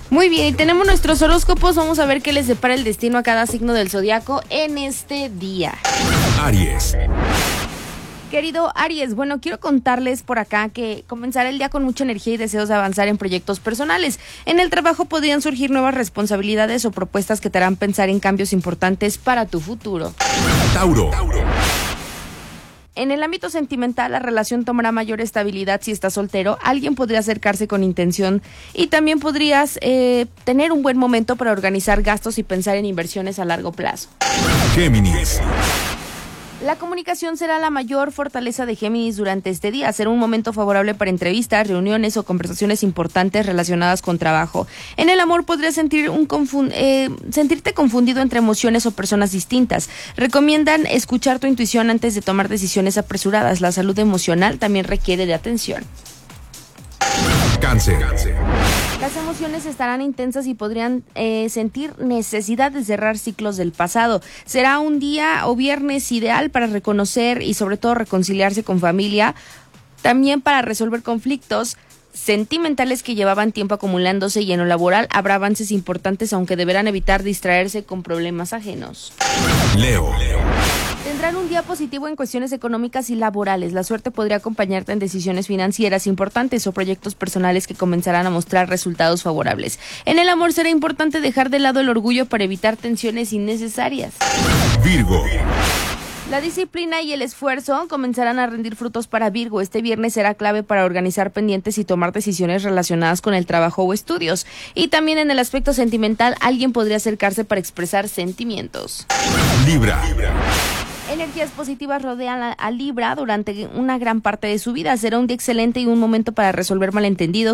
Muy bien, y tenemos nuestros horóscopos. Vamos a ver qué les depara el destino a cada signo del zodiaco en este día. Aries. Querido Aries, bueno, quiero contarles por acá que comenzará el día con mucha energía y deseos de avanzar en proyectos personales. En el trabajo podrían surgir nuevas responsabilidades o propuestas que te harán pensar en cambios importantes para tu futuro. Tauro. En el ámbito sentimental, la relación tomará mayor estabilidad si estás soltero. Alguien podría acercarse con intención y también podrías tener un buen momento para organizar gastos y pensar en inversiones a largo plazo. Géminis. La comunicación será la mayor fortaleza de Géminis durante este día. Será un momento favorable para entrevistas, reuniones o conversaciones importantes relacionadas con trabajo. En el amor podrías sentirte confundido entre emociones o personas distintas. Recomiendan escuchar tu intuición antes de tomar decisiones apresuradas. La salud emocional también requiere de atención. Cáncer. Las emociones estarán intensas y podrían sentir necesidad de cerrar ciclos del pasado. Será un día o viernes ideal para reconocer y sobre todo reconciliarse con familia, también para resolver conflictos sentimentales que llevaban tiempo acumulándose, y en lo laboral habrá avances importantes, aunque deberán evitar distraerse con problemas ajenos. Leo. Tendrán un día positivo en cuestiones económicas y laborales. La suerte podría acompañarte en decisiones financieras importantes o proyectos personales que comenzarán a mostrar resultados favorables. En el amor será importante dejar de lado el orgullo para evitar tensiones innecesarias. Virgo. La disciplina y el esfuerzo comenzarán a rendir frutos para Virgo. Este viernes será clave para organizar pendientes y tomar decisiones relacionadas con el trabajo o estudios. Y también en el aspecto sentimental, alguien podría acercarse para expresar sentimientos. Libra. Energías positivas rodean a Libra durante una gran parte de su vida. Será un día excelente y un momento para resolver malentendidos